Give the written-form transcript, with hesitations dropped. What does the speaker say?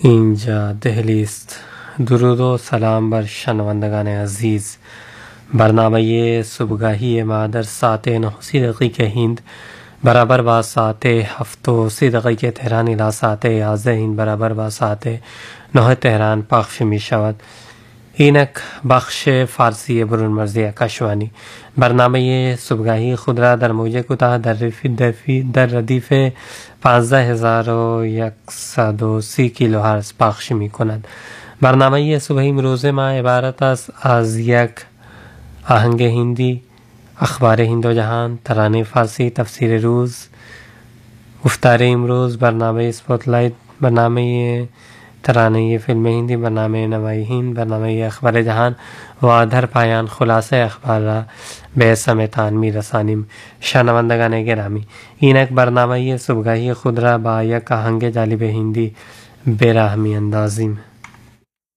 اینجا دهلی است. درود و سلام بر شنوندگان عزیز. برنامه صبحگاهی ما در ساعت 9:30 هند برابر با ساعت 7:30 تهران الی ساعت 11 هند برابر با ساعت 9 تهران پخش می شود. اینک بخش فارسی برون مرزی آکاشوانی. برنامه صبحگاهی خود را در موج کوتاه در ردیف 15130 کیلوهرتز پخش می کند. برنامه صبح امروز ما عبارت است از یک آهنگ هندی، اخبار هند و جهان، ترانه فارسی، تفسیر روز، گفتار امروز، برنامه اسپوتلایت، برنامه ترانه فیلم هندی، برنامه نمای هند، برنامه اخبار جهان و در پایان خلاصه اخبار را به سمتان می رسانیم. شنوندگان گرامی، اینک برنامه صبحگاهی خود را با یک آهنگ جالب هندی به راه می اندازیم.